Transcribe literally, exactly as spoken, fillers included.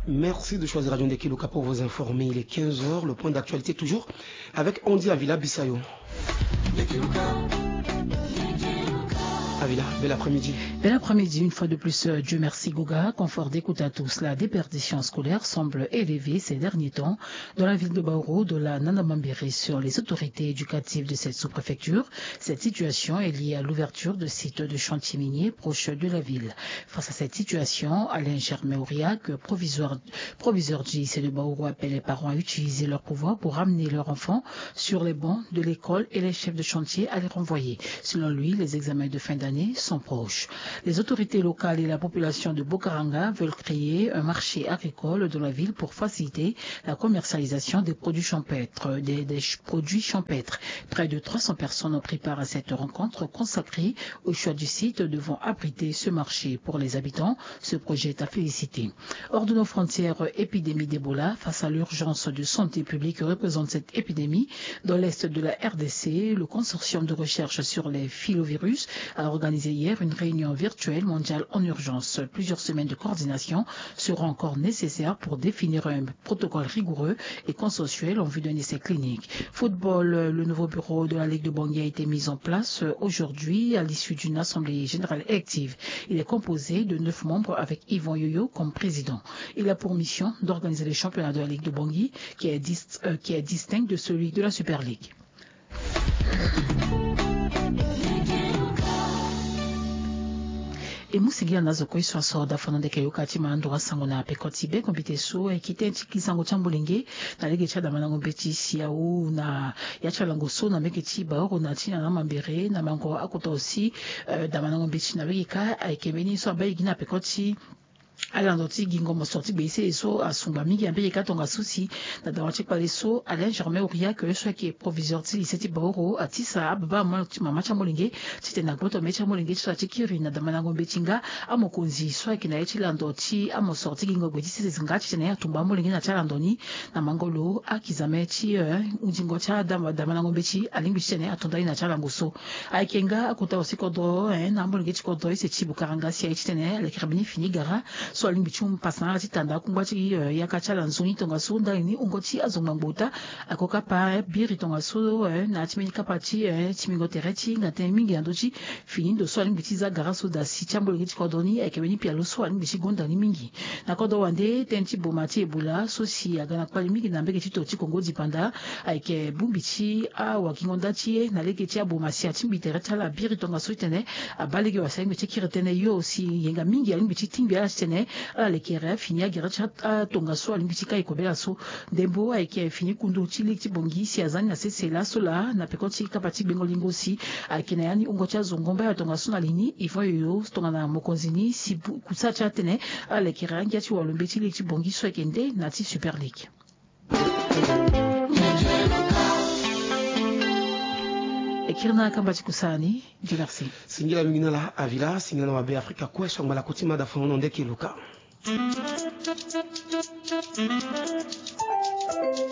Merci de choisir Radio Ndeki Luka pour vous informer. Il est quinze heures, le point d'actualité toujours avec Andy Avila Bissayo. Avila, bel après-midi. Bel après-midi, une fois de plus, Dieu merci Goga, confort d'écoute à tous. La déperdition scolaire semble élevée ces derniers temps dans la ville de Baoro, de la Nanamambéré, sur les autorités éducatives de cette sous-préfecture. Cette situation est liée à l'ouverture de sites de chantiers miniers proches de la ville. Face à cette situation, Alain Germain-Auriac, proviseur, proviseur du lycée de Baoro, appelle les parents à utiliser leur pouvoir pour ramener leurs enfants sur les bancs de l'école et les chefs de chantier à les renvoyer. Selon lui, les examens de fin d'année sont proches. Les autorités locales et la population de Bokaranga veulent créer un marché agricole dans la ville pour faciliter la commercialisation des produits champêtres. Des, des produits champêtres. Près de trois cents personnes ont pris part à cette rencontre consacrée au choix du site devant abriter ce marché. Pour les habitants, ce projet est à féliciter. Hors de nos frontières, épidémie d'Ebola. Face à l'urgence de santé publique que représente cette épidémie, dans l'est de la R D C, le consortium de recherche sur les filovirus a organisé hier une réunion virtuelle mondiale en urgence. Plusieurs semaines de coordination seront encore nécessaires pour définir un protocole rigoureux et consensuel en vue d'un essai clinique. Football, le nouveau bureau de la Ligue de Bangui a été mis en place aujourd'hui à l'issue d'une assemblée générale élective. Il est composé de neuf membres avec Yvon Yoyo comme président. Il a pour mission d'organiser les championnats de la Ligue de Bangui qui est, dist euh, qui est distinct de celui de la Super League. E musingia nazo kuiswa soda fanonde ke yukati mando wasango na pekoti be kompite so e kitenchi kisango chambulinge na lege chada manango beti sia u na ya chalango so na meke chiba oro na tina na mambere na mango akota aussi uh, da manango beti na beka ai kemeni so abai gina pekoti alandoti gingo mosorti bese so asumba mingi ambe katonga susi na dawachi pale so Alain Germain-Auriac que soit qui est proviseur de lycée Baoro atisa ababa mama chamolinge tite na goto mecha molinge tsa tikiri na damana ngombe chinga amokunzi soit qui na echi landoti amosorti gingo gwedisi zingati tene ya tumba molinge na chalandoni na mangolo akizamechi unjingo cha dama damana ngombe chi alimbi tene atondai na chalangoso aikenga akuta osikodo na molinge chikodo ise chibukaranga si echi tene le kirabini fini gara so alimbi chum pasana titanda kungwachi uh, yakachala nzuni tonga sunda ini ungoti azongangbuta akoka pa biri tonga so uh, na chimeni kapati uh, chimingo tereti ngate mingi andochi finindo so alimbi tiza garaso da si chambo ngiti kodoni ekebeni pialo so alimbi chigonda ni mingi na kodo wande tenti bomati ebula so si agana kwali mingi na mbeke tito ti kongo dipanda aike bumbichi a wakingonda chi na leke ti abomasi atimbi tereti la biri tonga so tene abalege wasaimbi chikiretene yo si yenga mingi alimbi chitimbi ala tene ala lekere fini agira chat tonga so alimbi chika ikobela so dembo aike fini kundu chili tibongi si azani na sesela so la na pekoti kapati bengolingo si akina yani ungo cha zongomba ya tonga so na lini ifo yo tonga na mokonzini si kusa cha tene ala lekere angia chi walombe chili tibongi so ekende na ti Super League. Ekirna kambati kusani, Dieu merci. Singila mingina la Avila, singila na wabe Afrika kwa shangwa la kutima da fono ndeki luka.